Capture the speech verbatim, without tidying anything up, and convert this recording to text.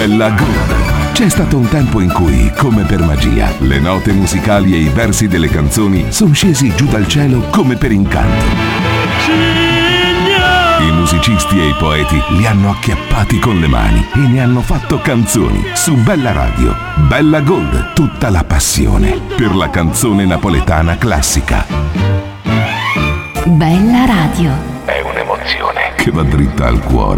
Bella Gold. C'è stato un tempo in cui, come per magia, le note musicali e i versi delle canzoni sono scesi giù dal cielo come per incanto. I musicisti e i poeti li hanno acchiappati con le mani e ne hanno fatto canzoni. Su Bella Radio, Bella Gold, tutta la passione per la canzone napoletana classica. Bella Radio. È un'emozione che va dritta al cuore.